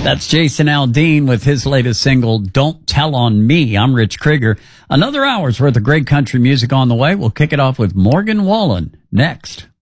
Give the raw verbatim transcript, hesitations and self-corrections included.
That's Jason Aldean with his latest single, Don't Tell on Me. I'm Rich Krieger. Another hour's worth of great country music on the way. We'll kick it off with Morgan Wallen next.